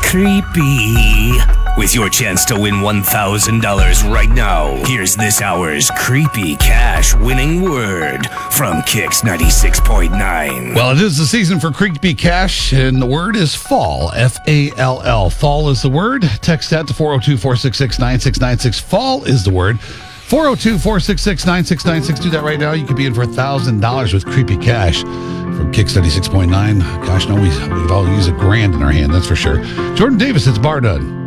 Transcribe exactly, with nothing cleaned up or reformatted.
creepy. With your chance to win one thousand dollars right now, here's this hour's Creepy Cash winning word from Kicks ninety-six point nine. Well, it is the season for Creepy Cash, and the word is fall. F A L L. Fall is the word. Text that to four oh two, four six six, nine six nine six. Fall is the word. four oh two, four six six, nine six nine six. Do that right now. You could be in for one thousand dollars with Creepy Cash from Kicks ninety-six point nine. Gosh, no, we, we could all use a grand in our hand, that's for sure. Jordan Davis, it's Bar Done.